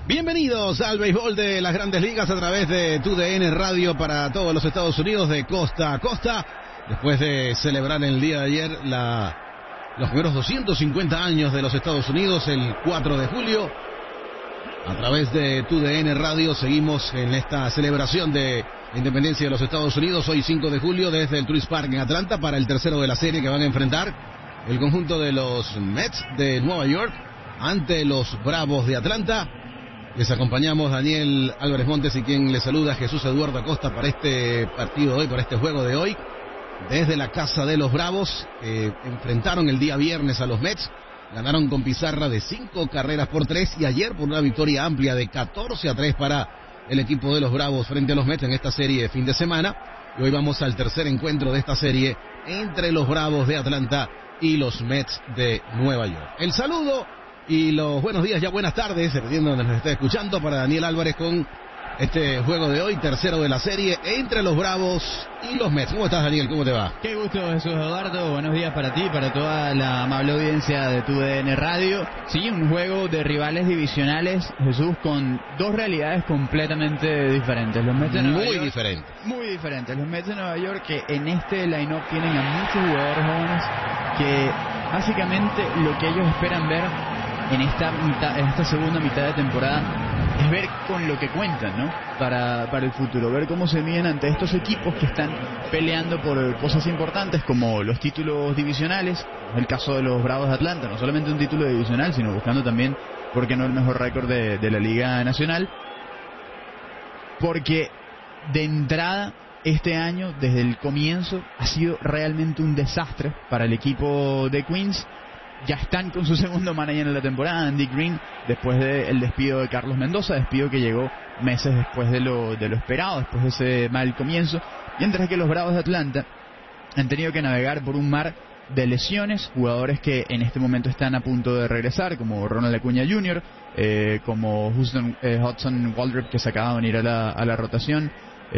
Bienvenidos al béisbol de las Grandes Ligas a través de TUDN Radio para todos los Estados Unidos de costa a costa. Después de celebrar el día de ayer los primeros 250 años de los Estados Unidos, el 4 de julio, a través de TUDN Radio seguimos en esta celebración de la independencia de los Estados Unidos. Hoy 5 de julio desde el Truist Park en Atlanta para el tercero de la serie que van a enfrentar el conjunto de los Mets de Nueva York ante los Bravos de Atlanta. Les acompañamos Daniel Álvarez Montes y quien les saluda Jesús Eduardo Acosta para este partido de hoy, para este juego de hoy, desde la casa de los Bravos, que enfrentaron el día viernes a los Mets, ganaron con pizarra de 5 carreras por 3 y ayer por una victoria amplia de 14-3 para el equipo de los Bravos frente a los Mets en esta serie de fin de semana. Y hoy vamos al tercer encuentro de esta serie entre los Bravos de Atlanta y los Mets de Nueva York. El saludo y los buenos días, ya buenas tardes, dependiendo de donde nos esté escuchando, para Daniel Álvarez con este juego de hoy, tercero de la serie entre los Bravos y los Mets. ¿Cómo estás, Daniel? ¿Cómo te va? Qué gusto, Jesús Eduardo. Buenos días para ti, para toda la amable audiencia de TUDN Radio. Sí, un juego de rivales divisionales, Jesús, con dos realidades completamente diferentes. Los Mets de Nueva York, muy diferentes. Los Mets de Nueva York, que en este line-up tienen a muchos jugadores jóvenes que básicamente lo que ellos esperan ver en esta segunda mitad de temporada es ver con lo que cuentan, ¿no? Para el futuro, ver cómo se miden ante estos equipos que están peleando por cosas importantes como los títulos divisionales, el caso de los Bravos de Atlanta, no solamente un título divisional, sino buscando también, ¿por qué no?, el mejor récord de la Liga Nacional. Porque de entrada, este año, desde el comienzo, ha sido realmente un desastre para el equipo de Queens. Ya están con su segundo manager en la temporada, Andy Green, después del despido de Carlos Mendoza, despido que llegó meses después de lo esperado, después de ese mal comienzo, mientras que los Bravos de Atlanta han tenido que navegar por un mar de lesiones, jugadores que en este momento están a punto de regresar, como Ronald Acuña Jr., como Hudson Waldrop, que se acaba de unir a la rotación,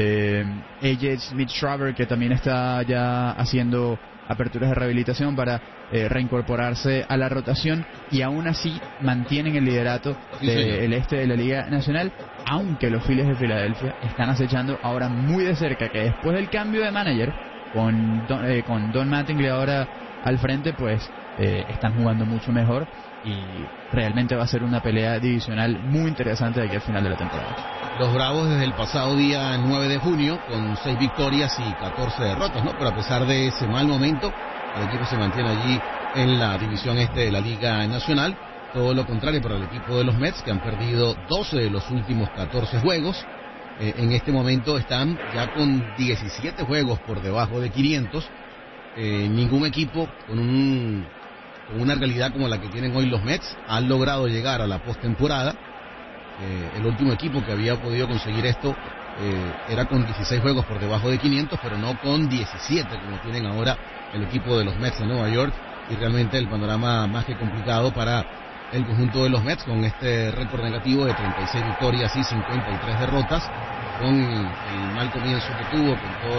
AJ Smith-Shawver, que también está ya haciendo aperturas de rehabilitación para reincorporarse a la rotación, y aún así mantienen el liderato del este de la Liga Nacional, aunque los Phillies de Filadelfia están acechando ahora muy de cerca, que después del cambio de manager con Don Mattingly ahora al frente, pues están jugando mucho mejor y realmente va a ser una pelea divisional muy interesante de aquí al final de la temporada. Los Bravos desde el pasado día 9 de junio con 6 victorias y 14 derrotas, ¿no? Pero a pesar de ese mal momento, el equipo se mantiene allí en la división este de la Liga Nacional. Todo lo contrario para el equipo de los Mets, que han perdido 12 de los últimos 14 juegos. En este momento están ya con 17 juegos por debajo de 500. Ningún equipo con una realidad como la que tienen hoy los Mets ha logrado llegar a la postemporada. El último equipo que había podido conseguir esto era con 16 juegos por debajo de 500, pero no con 17 como tienen ahora el equipo de los Mets de Nueva York, y realmente el panorama más que complicado para el conjunto de los Mets con este récord negativo de 36 victorias y 53 derrotas, con el mal comienzo que tuvo, con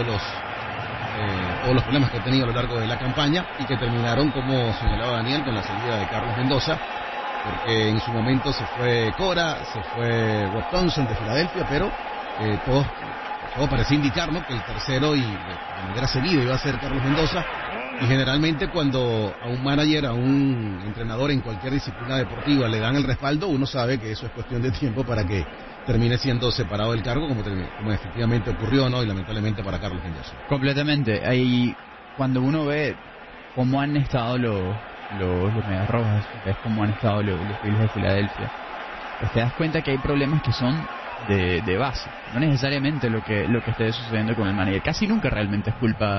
todos los problemas que ha tenido a lo largo de la campaña, y que terminaron, como señalaba Daniel, con la salida de Carlos Mendoza, porque en su momento se fue Cora, se fue Rob Thompson de Filadelfia, pero todo parecía indicar, ¿no?, que el tercero y de manera seguida iba a ser Carlos Mendoza. Y generalmente cuando a un manager, a un entrenador en cualquier disciplina deportiva le dan el respaldo, uno sabe que eso es cuestión de tiempo para que termine siendo separado del cargo, como efectivamente ocurrió, ¿no?, y lamentablemente para Carlos Mendoza. Completamente. Ahí, cuando uno ve cómo han estado los Medias Rojas, ves cómo han estado los Phillies de Filadelfia, pues te das cuenta que hay problemas que son de base, no necesariamente lo que esté sucediendo con el manager. Casi nunca realmente es culpa